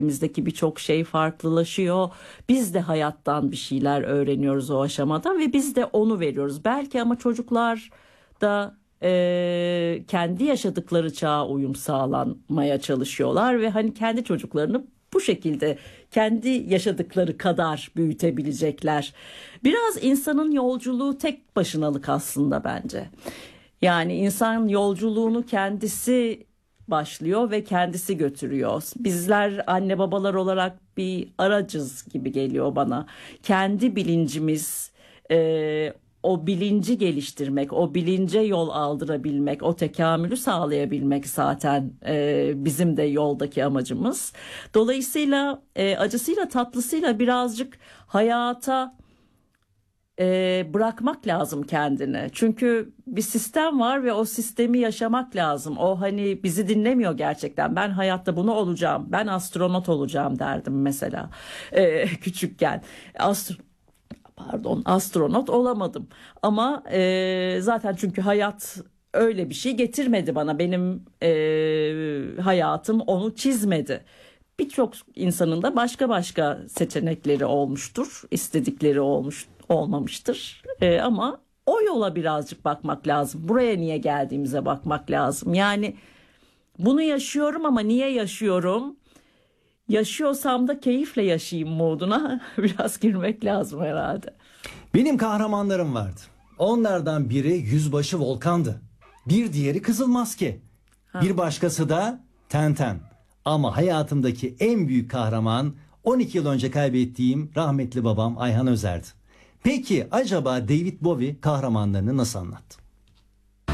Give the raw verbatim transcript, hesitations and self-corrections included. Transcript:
Bizdeki birçok şey farklılaşıyor. Biz de hayattan bir şeyler öğreniyoruz o aşamada ve biz de onu veriyoruz. Belki ama çocuklar da e, kendi yaşadıkları çağa uyum sağlanmaya çalışıyorlar ve hani kendi çocuklarını bu şekilde kendi yaşadıkları kadar büyütebilecekler. Biraz insanın yolculuğu tek başınalık aslında bence. Yani insan yolculuğunu kendisi başlıyor ve kendisi götürüyor. Bizler anne babalar olarak bir aracız gibi geliyor bana. Kendi bilincimiz, e, o bilinci geliştirmek, o bilince yol aldırabilmek, o tekamülü sağlayabilmek zaten e, bizim de yoldaki amacımız. Dolayısıyla e, acısıyla tatlısıyla birazcık hayata e, bırakmak lazım kendini. Çünkü bir sistem var ve o sistemi yaşamak lazım. O hani bizi dinlemiyor gerçekten. Ben hayatta bunu olacağım. Ben astronot olacağım derdim mesela e, küçükken. Astro Pardon, astronot olamadım. Ama e, zaten çünkü hayat öyle bir şey getirmedi bana. Benim e, hayatım onu çizmedi. Birçok insanın da başka başka seçenekleri olmuştur, istedikleri olmuş olmamıştır. Ee, ama o yola birazcık bakmak lazım. Buraya niye geldiğimize bakmak lazım. Yani bunu yaşıyorum ama niye yaşıyorum? Yaşıyorsam da keyifle yaşayayım moduna biraz girmek lazım herhalde. Benim kahramanlarım vardı. Onlardan biri Yüzbaşı Volkan'dı. Bir diğeri Kızılmaske. Ha. Bir başkası da Tenten. Ama hayatımdaki en büyük kahraman on iki yıl önce kaybettiğim rahmetli babam Ayhan Özer'di. Peki acaba David Bowie kahramanlarını nasıl anlattı?